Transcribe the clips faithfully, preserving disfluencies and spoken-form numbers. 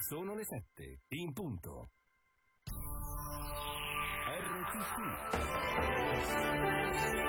Sono le sette, in punto. R T C.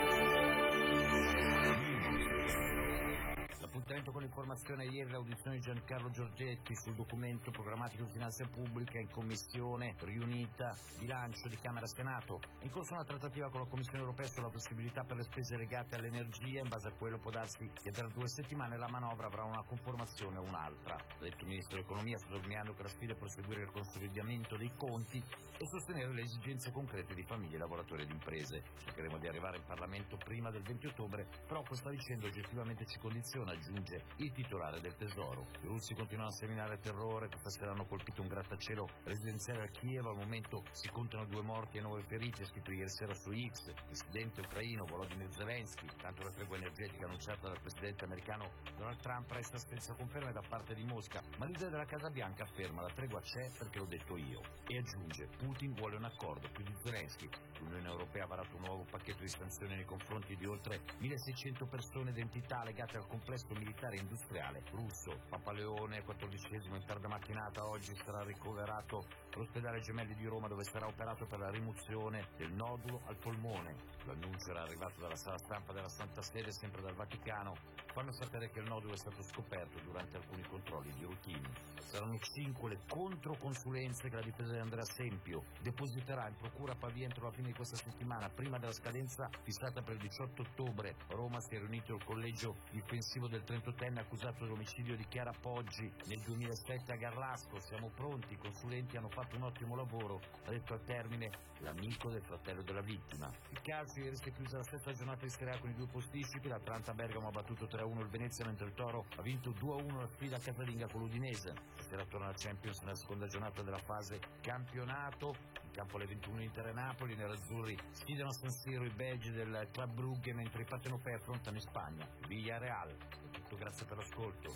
L'appuntamento con l'informazione ieri, l'audizione di Giancarlo Giorgetti sul documento programmatico di finanza pubblica in commissione riunita bilancio di Camera e Senato. In corso una trattativa con la Commissione europea sulla possibilità per le spese legate all'energia. In base a quello può darsi che tra due settimane la manovra avrà una conformazione o un'altra. Ha detto il Ministro dell'Economia, sottolineando che la sfida è proseguire il consolidamento dei conti e sostenere le esigenze concrete di famiglie, lavoratori ed imprese. Cercheremo di arrivare in Parlamento prima del venti ottobre, però questa vicenda oggettivamente ci condiziona, aggiunge il titolare del Tesoro. I russi continuano a seminare terrore, questa sera hanno colpito un grattacielo residenziale a Kiev, al momento si contano due morti e nove feriti, è scritto ieri sera su X. Il presidente ucraino Volodymyr Zelensky, tanto la tregua energetica annunciata dal presidente americano Donald Trump resta senza conferme da parte di Mosca, ma il leader della Casa Bianca afferma la tregua c'è perché l'ho detto io, e aggiunge Putin vuole un accordo più di Zelensky. L'Unione Europea ha varato un nuovo pacchetto di sanzioni nei confronti di oltre milleseicento persone d'entità legate al complesso militare e industriale russo. Papa Leone quattordicesimo in tarda mattinata oggi sarà ricoverato all'ospedale Gemelli di Roma, dove sarà operato per la rimozione del nodulo al polmone. L'annuncio era arrivato dalla sala stampa della Santa Sede, sempre dal Vaticano. Fanno sapere che il nodulo è stato scoperto durante alcuni controlli di routine. Saranno cinque le controconsulenze che la difesa di Andrea Sempio depositerà in procura a Pavia entro la fine di questa settimana, prima della scadenza fissata per il diciotto ottobre. A Roma si è riunito il collegio difensivo del trentottenne accusato dell'omicidio di Chiara Poggi nel duemilasette a Garlasco. Siamo pronti, i consulenti hanno fatto un ottimo lavoro, ha detto al termine l'amico del fratello della vittima. Il calcio, ieri si è chiusa la sesta giornata di Serie A con i due posticipi. L'Atalanta Bergamo ha battuto tre a uno il Venezia, mentre il Toro ha vinto due a uno la sfida casalinga con l'Udinese. Stasera torna la Champions nella seconda giornata della fase campionato. In campo alle ventuno Inter e Napoli, i nerazzurri sfidano a San Siro i belgi del Club Brugge, mentre i partenopei affrontano in Spagna Villarreal. È tutto, grazie per l'ascolto.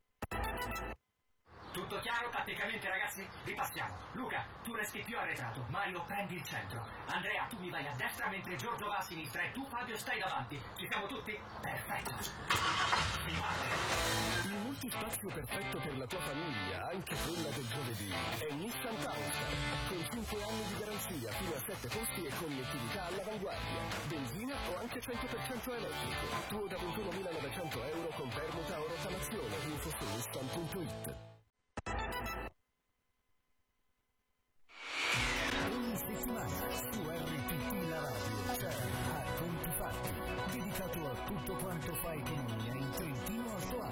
Tutto chiaro tatticamente, ragazzi? Ripassiamo. Luca, tu resti più arretrato. Mario, prendi il centro. Andrea, tu mi vai a destra mentre Giorgio va a sinistra e tu, Fabio, stai davanti. Ci siamo tutti? Perfetto. Si parte. Il multispazio perfetto per la tua famiglia, anche quella del giovedì, è Nissan Townster. Con cinque anni di garanzia, fino a sette posti e connettività all'avanguardia. Benzina o anche cento per cento elettrico. Tuo da ventunomilanovecento euro con permuta o rottamazione. Info su nissan punto it. Ogni settimana su R T T la radio c'è A Conti Fatti, dedicato a tutto quanto fa economia in Trentino Alto Adige.